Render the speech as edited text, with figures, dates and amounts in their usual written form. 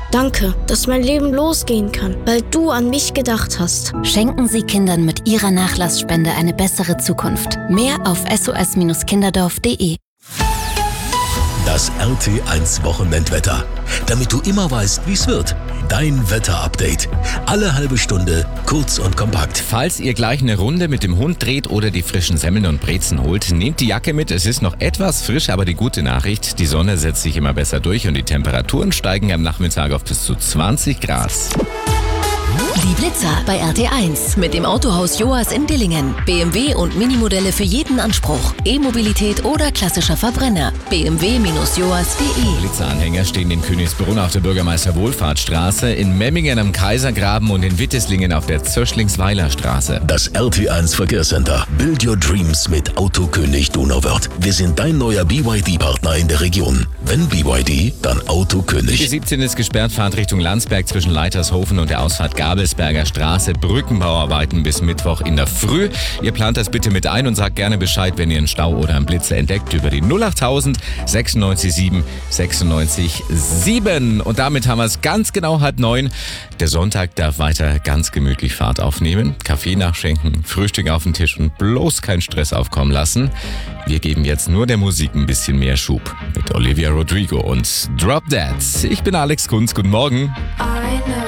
Danke, dass mein Leben losgehen kann, weil du an mich gedacht hast. Schenken Sie Kindern mit Ihrer Nachlassspende eine bessere Zukunft. Mehr auf sos-kinderdorf.de. Das RT1 Wochenendwetter. Damit du immer weißt, wie es wird. Dein Wetterupdate. Alle halbe Stunde, kurz und kompakt. Falls ihr gleich eine Runde mit dem Hund dreht oder die frischen Semmeln und Brezen holt, nehmt die Jacke mit. Es ist noch etwas frisch, aber die gute Nachricht, die Sonne setzt sich immer besser durch und die Temperaturen steigen am Nachmittag auf bis zu 20 Grad. Die Blitzer bei RT1 mit dem Autohaus Joas in Dillingen. BMW und Minimodelle für jeden Anspruch. E-Mobilität oder klassischer Verbrenner. bmw-joas.de. Blitzeranhänger stehen in Königsbrunn auf der Bürgermeister-Wohlfahrtsstraße, in Memmingen am Kaisergraben und in Witteslingen auf der Zöschlingsweiler Straße. Das RT1 Verkehrscenter. Build your dreams mit Autokönig Donauwörth. Wir sind dein neuer BYD-Partner in der Region. Wenn BYD, dann Autokönig. Die 17 ist gesperrt, Fahrt Richtung Landsberg zwischen Leitershofen und der Ausfahrt Gabelsberger Straße. Brückenbauarbeiten bis Mittwoch in der Früh. Ihr plant das bitte mit ein und sagt gerne Bescheid, wenn ihr einen Stau oder einen Blitzer entdeckt, über die 08000 96 7 96 7. Und damit haben wir es ganz genau 8:30. Der Sonntag darf weiter ganz gemütlich Fahrt aufnehmen, Kaffee nachschenken, Frühstück auf den Tisch und bloß keinen Stress aufkommen lassen. Wir geben jetzt nur der Musik ein bisschen mehr Schub mit Olivia Rodrigo und Drop Dead. Ich bin Alex Kunz, guten Morgen.